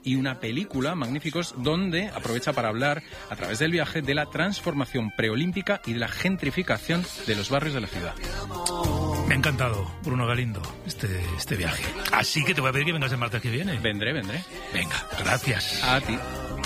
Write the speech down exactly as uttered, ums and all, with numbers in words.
y una película magníficos donde aprovecha para hablar a través del viaje de la transformación preolímpica y de la gentrificación de los barrios de la ciudad. Me ha encantado, Bruno Galindo, este, este viaje. Así que te voy a pedir que vengas el martes que viene. Vendré, vendré. Venga, gracias. A ti.